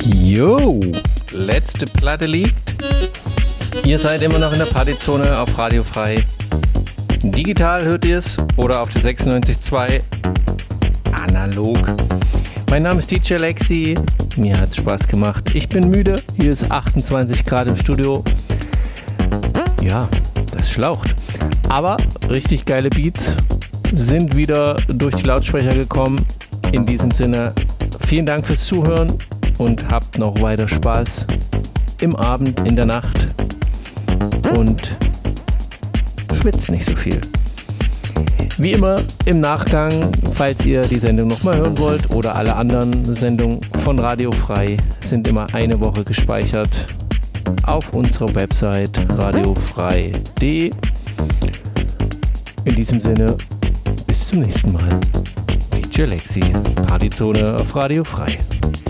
Jo, letzte Platte liegt. Ihr seid immer noch in der Partyzone auf Radio Frei. Digital hört ihr es oder auf der 96.2 analog. Mein Name ist DJ Lexi. Mir hat's Spaß gemacht. Ich bin müde. Hier ist 28 Grad im Studio. Ja, das schlaucht. Aber richtig geile Beats sind wieder durch die Lautsprecher gekommen. In diesem Sinne, vielen Dank fürs Zuhören und habt noch weiter Spaß im Abend, in der Nacht und schwitzt nicht so viel. Wie immer im Nachgang, falls ihr die Sendung nochmal hören wollt oder alle anderen Sendungen von Radio Frei, sind immer eine Woche gespeichert auf unserer Website radiofrei.de. In diesem Sinne, bis zum nächsten Mal. DJ Lexi, Partyzone auf Radio Frei.